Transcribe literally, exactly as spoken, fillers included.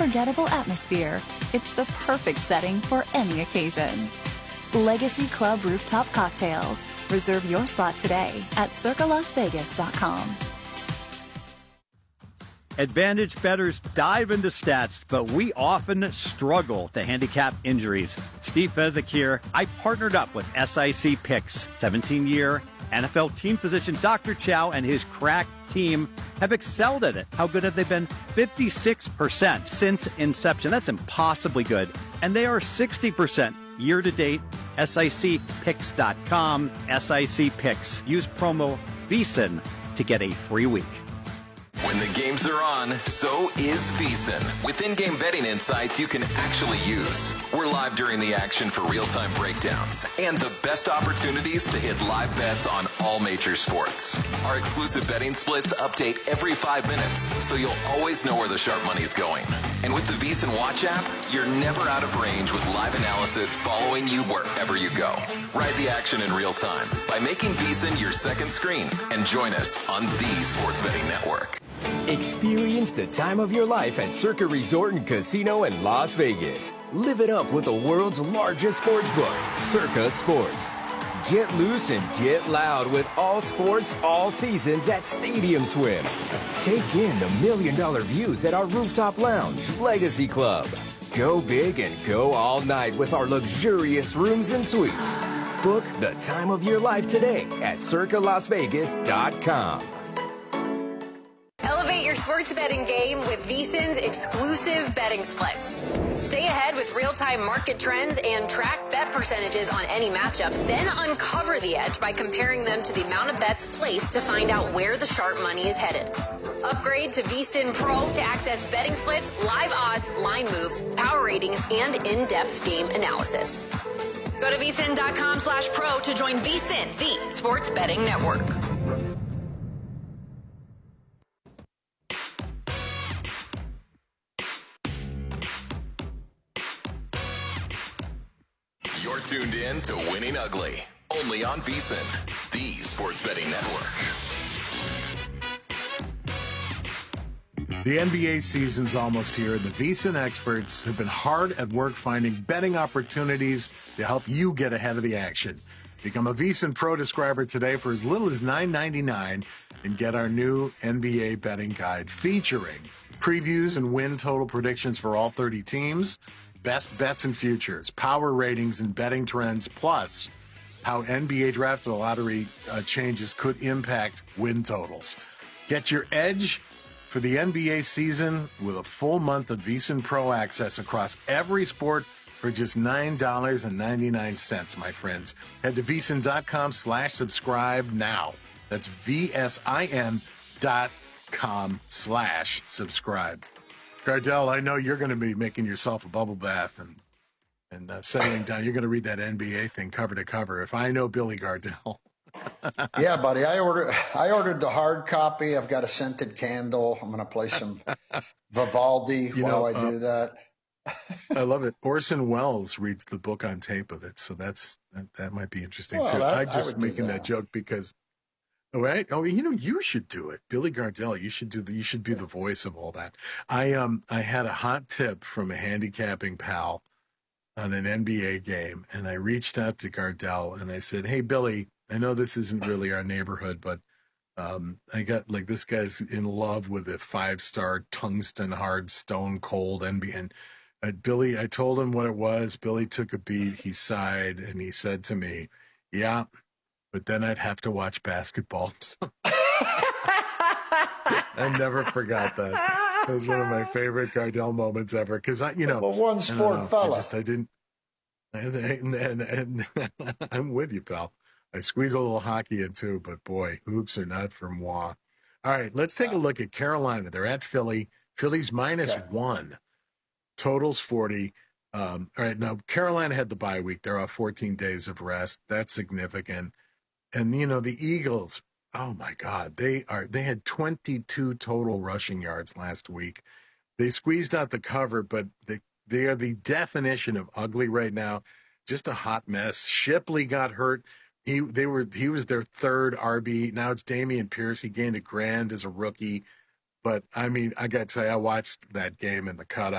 unforgettable atmosphere, it's the perfect setting for any occasion. Legacy Club Rooftop Cocktails. Reserve your spot today at circa las vegas dot com. Advantage bettors dive into stats, but we often struggle to handicap injuries. Steve Fezzik here. I partnered up with S I C Picks. seventeen-year N F L team physician Doctor Chow and his crack team have excelled at it. How good have they been? fifty-six percent since inception. That's impossibly good. And they are sixty percent year-to-date. S I C picks dot com. S I C Picks. Use promo VEASAN to get a free week. When the games are on, so is VEASAN. With in-game betting insights you can actually use. We're live during the action for real-time breakdowns and the best opportunities to hit live bets on all major sports. Our exclusive betting splits update every five minutes, so you'll always know where the sharp money's going. And with the VEASAN Watch app, you're never out of range with live analysis following you wherever you go. Ride the action in real time by making VEASAN your second screen and join us on the Sports Betting Network. Experience the time of your life at Circa Resort and Casino in Las Vegas. Live it up with the world's largest sports book, Circa Sports. Get loose and get loud with all sports, all seasons at Stadium Swim. Take in the million dollar views at our rooftop lounge, Legacy Club. Go big and go all night with our luxurious rooms and suites. Book the time of your life today at circa las vegas dot com. Elevate your sports betting game with VEASAN's exclusive betting splits. Stay ahead with real-time market trends and track bet percentages on any matchup, then uncover the edge by comparing them to the amount of bets placed to find out where the sharp money is headed. Upgrade to VEASAN Pro to access betting splits, live odds, line moves, power ratings, and in-depth game analysis. Go to VEASAN dot com slash pro to join VEASAN, the sports betting network. You're tuned in to Winning Ugly, only on VEASAN, the sports betting network. The N B A season's almost here. The VEASAN experts have been hard at work finding betting opportunities to help you get ahead of the action. Become a VEASAN Pro subscriber today for as little as nine ninety-nine and get our new N B A betting guide featuring previews and win total predictions for all thirty teams, best bets and futures, power ratings and betting trends, plus how N B A draft and lottery uh, changes could impact win totals. Get your edge for the N B A season with a full month of VEASAN Pro access across every sport for just nine ninety-nine, my friends. Head to VEASAN dot com slash subscribe now. That's V S I N dot com slash subscribe. Gardell, I know you're going to be making yourself a bubble bath and and uh, settling down. You're going to read that N B A thing cover to cover. If I know Billy Gardell. Yeah, buddy. I ordered I ordered the hard copy. I've got a scented candle. I'm going to play some Vivaldi You while know, I uh, do that. I love it. Orson Welles reads the book on tape of it, so that's that, that might be interesting Well, too. that- I I just would do making that. that. joke because, oh, right? Oh, you know, you should do it, Billy Gardell. You should do the. You should be the voice of all that. I um I had a hot tip from a handicapping pal on an N B A game, and I reached out to Gardell and I said, "Hey, Billy, I know this isn't really our neighborhood, but um, I got like this guy's in love with a five-star tungsten hard stone cold N B A." And uh, Billy, I told him what it was. Billy took a beat. He sighed and he said to me, "Yeah, but then I'd have to watch basketball." I never forgot that. It was one of my favorite Gardell moments ever. Because I, you know, Well, one I don't sport know, fella. I just I didn't. And, and, and, and I'm with you, pal. I squeeze a little hockey in too, but boy, hoops are not for moi. All right, let's take a look at Carolina. They're at Philly. Philly's minus Okay. one. Totals forty. Um, all right, now Carolina had the bye week. They're off fourteen days of rest. That's significant. And you know the Eagles. Oh my God, they are. They had twenty-two total rushing yards last week. They squeezed out the cover, but they they are the definition of ugly right now. Just a hot mess. Shipley got hurt. He they were he was their third R B. Now it's Damian Pierce. He gained a grand as a rookie. But I mean, I got to tell you, I watched that game in the cutout.